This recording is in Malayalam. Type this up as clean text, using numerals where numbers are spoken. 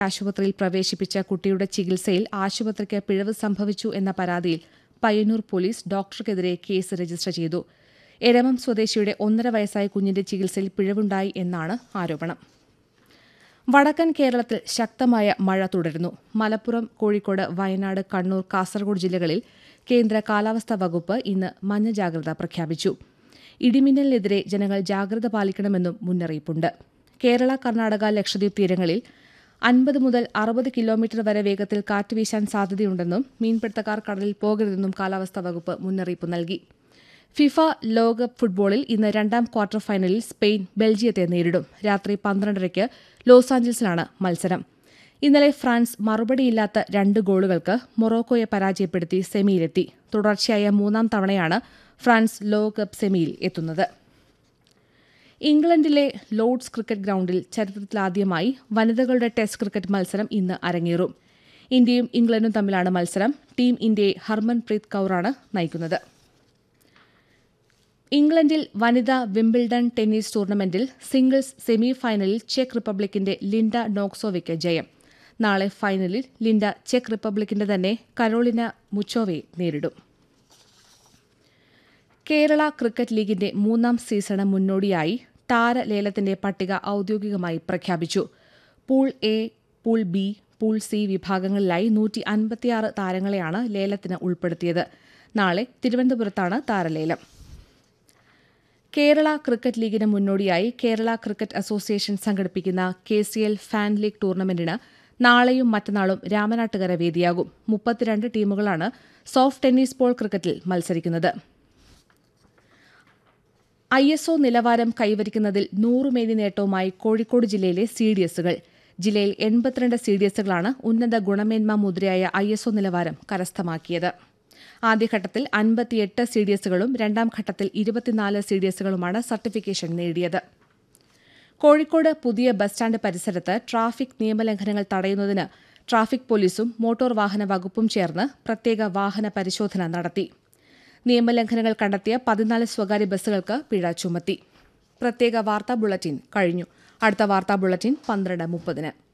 ആശുപത്രിയിൽ പ്രവേശിപ്പിച്ച കുട്ടിയുടെ ചികിത്സയിൽ ആശുപത്രിക്ക് പിഴവ് സംഭവിച്ചു എന്ന പരാതിയിൽ പയ്യന്നൂർ പോലീസ് ഡോക്ടർക്കെതിരെ കേസ് രജിസ്റ്റർ ചെയ്തു. എരമം സ്വദേശിയുടെ 1.5 വയസ്സായ കുഞ്ഞിന്റെ ചികിത്സയിൽ പിഴവുണ്ടായി എന്നാണ് ആരോപണം. വടക്കൻ കേരളത്തിൽ ശക്തമായ മഴ തുടരുന്നു. മലപ്പുറം, കോഴിക്കോട്, വയനാട്, കണ്ണൂർ, കാസർഗോഡ് ജില്ലകളിൽ കേന്ദ്ര കാലാവസ്ഥാ വകുപ്പ് ഇന്ന് മഞ്ഞ ജാഗ്രത പ്രഖ്യാപിച്ചു. ഇടിമിന്നലിനെതിരെ ജനങ്ങൾ ജാഗ്രത പാലിക്കണമെന്നും മുന്നറിയിപ്പുണ്ട്. കേരള, കർണാടക, ലക്ഷദ്വീപ് തീരങ്ങളിൽ 50 മുതൽ 60 കിലോമീറ്റർ വരെ വേഗത്തിൽ കാറ്റ് വീശാൻ സാധ്യതയുണ്ടെന്നും മീൻപിടുത്തക്കാർ കടലിൽ പോകരുതെന്നും കാലാവസ്ഥാ വകുപ്പ് മുന്നറിയിപ്പ് നൽകി. ഫിഫ ലോകകപ്പ് ഫുട്ബോളിൽ ഇന്ന് രണ്ടാം ക്വാർട്ടർ ഫൈനലിൽ സ്പെയിൻ ബെൽജിയത്തെ നേരിടും. രാത്രി 12:30 ലോസ് ആഞ്ചൽസിലാണ് മത്സരം. ഇന്നലെ ഫ്രാൻസ് മറുപടിയില്ലാത്ത 2 ഗോളുകൾക്ക് മൊറോക്കോയെ പരാജയപ്പെടുത്തി സെമിയിലെത്തി. തുടർച്ചയായ 3-ാം തവണയാണ് ഫ്രാൻസ് ലോകകപ്പ് സെമിയിൽ എത്തുന്നത്. ഇംഗ്ലണ്ടിലെ ലോർഡ്സ് ക്രിക്കറ്റ് ഗ്രൌണ്ടിൽ ചരിത്രത്തിലാദ്യമായി വനിതകളുടെ ടെസ്റ്റ് ക്രിക്കറ്റ് മത്സരം ഇന്ന് അരങ്ങേറും. ഇന്ത്യയും ഇംഗ്ലണ്ടും തമ്മിലാണ് മത്സരം. ടീം ഇന്ത്യയെ ഹർമൻപ്രീത് കൌറാണ് നയിക്കുന്നത്. ഇംഗ്ലണ്ടിൽ വനിതാ വിംബിൾഡൺ ടെന്നീസ് ടൂർണമെന്റിൽ സിംഗിൾസ് സെമി ഫൈനലിൽ ചെക്ക് റിപ്പബ്ലിക്കിന്റെ ലിൻഡ നോക്സോവയ്ക്ക് ജയം. നാളെ ഫൈനലിൽ ലിൻഡ ചെക്ക് റിപ്പബ്ലിക്കിന്റെ തന്നെ കരോളിന മുച്ചോവയെ നേരിടും. കേരള ക്രിക്കറ്റ് ലീഗിന്റെ 3-ാം സീസണ് മുന്നോടിയായി താരലേലത്തിന്റെ പട്ടിക ഔദ്യോഗികമായി പ്രഖ്യാപിച്ചു. Pool A, pool B, pool C വിഭാഗങ്ങളിലായി 156 താരങ്ങളെയാണ് ലേലത്തിന് ഉൾപ്പെടുത്തിയത്. നാളെ തിരുവനന്തപുരത്താണ് താരലേലം. കേരള ക്രിക്കറ്റ് ലീഗിന് മുന്നോടിയായി കേരള ക്രിക്കറ്റ് അസോസിയേഷൻ സംഘടിപ്പിക്കുന്ന KCL ഫാൻ ലീഗ് ടൂർണമെന്റിന് നാളെയും മറ്റന്നാളും രാമനാട്ടുകര വേദിയാകും. 32 ടീമുകളാണ് സോഫ്റ്റ് ടെന്നീസ് ബോൾ ക്രിക്കറ്റിൽ മത്സരിക്കുന്നത്. ISO നിലവാരം കൈവരിക്കുന്നതിൽ 100 മേനി നേട്ടവുമായി കോഴിക്കോട് ജില്ലയിലെ CDSകൾ. ജില്ലയിൽ 82 CDSകളാണ് ഉന്നത ഗുണമേന്മ മുദ്രയായ ISO നിലവാരം കരസ്ഥമാക്കിയത്. ആദ്യഘട്ടത്തിൽ 58 CDSകളും രണ്ടാം ഘട്ടത്തിൽ 24 CDSകളുമാണ് സർട്ടിഫിക്കേഷൻ നേടിയത്. കോഴിക്കോട് പുതിയ ബസ് സ്റ്റാൻഡ് പരിസരത്ത് ട്രാഫിക് നിയമലംഘനങ്ങൾ തടയുന്നതിന് ട്രാഫിക് പോലീസും മോട്ടോർ വാഹന വകുപ്പും ചേർന്ന് പ്രത്യേക വാഹന പരിശോധന നടത്തി. നിയമലംഘനങ്ങൾ കണ്ടെത്തിയ 14 സ്വകാര്യ ബസ്സുകൾക്ക് പിഴ ചുമത്തി. പ്രത്യേക വാർത്താ ബുള്ളറ്റിൻ കഴിഞ്ഞു. അടുത്ത വാർത്താ ബുള്ളറ്റിൻ 12:30.